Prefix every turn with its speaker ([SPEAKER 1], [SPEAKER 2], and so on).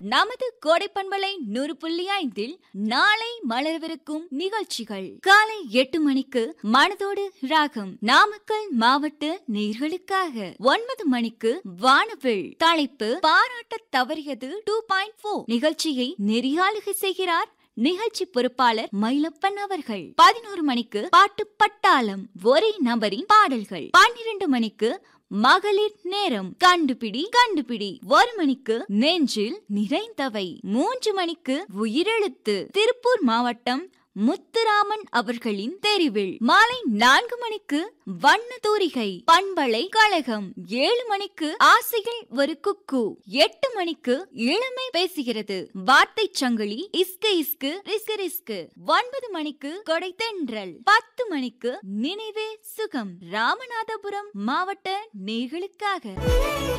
[SPEAKER 1] நமது கோடைப்பண்பலை 100.5 நாளை மலர்விருக்கும் நிகழ்ச்சிகள் காலை 8 மணிக்கு மனதோடு ராகம் நாமக்கல் மாவட்ட நேயர்களுக்காக, 9 மணிக்கு வானவில் தலைப்பு பாராட்ட தவறியது 2.4 நிகழ்ச்சியை நெறியாளுகை செய்கிறார் நிகழ்ச்சி பொறுப்பாளர் மயிலப்பன் அவர்கள். 11 மணிக்கு பாட்டு பட்டாளம் ஒரே நபரின் பாடல்கள். 12 மணிக்கு மகளிர் நேரம் கண்டுபிடி கண்டுபிடி. 1 மணிக்கு நெஞ்சில் நிறைந்தவை. 3 மணிக்கு உயிரெழுத்து திருப்பூர் மாவட்டம் முத்துராமன் அவர்களின் தெரிவில். மாலை 4 மணிக்கு வண்ண தூரிகை பண்பலை கழகம். 7 மணிக்கு ஆசைகள் ஒரு குக்கு. 8 மணிக்கு இளமை பேசுகிறது வார்த்தை சங்கிலி இஸ்கு இஸ்கு ரிஸ்கு ரிஸ்கு. 9 மணிக்கு கொடை தென்றல். 10 மணிக்கு நினைவே சுகம் ராமநாதபுரம் மாவட்ட நேயர்களுக்காக.